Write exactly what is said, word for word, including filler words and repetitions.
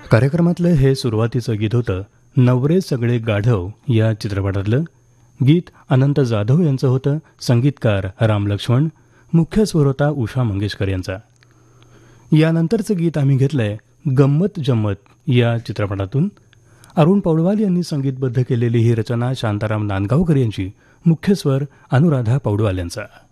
कार्यक्रमातलं हे सुरुवातीचं गीत होतं नवरे सगळे गाढव या चित्रपटातलं. गीत अनंत जाधव यांचं होतं. संगीतकार राम लक्ष्मण. मुख्य स्वर होता उषा मंगेशकर यांचा. यानंतरचं गीत आम्ही घेतलंय गंमत जम्मत या चित्रपटातून. अरुण पौडवाल यांनी संगीतबद्ध केलेली ही रचना शांताराम नांदगावकर यांची. मुख्य स्वर अनुराधा पौडवाल यांचा.